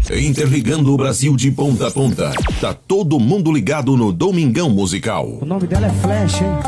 Interligando o Brasil de ponta a ponta. Tá todo mundo ligado no Domingão Musical. O nome dela é Flash, hein?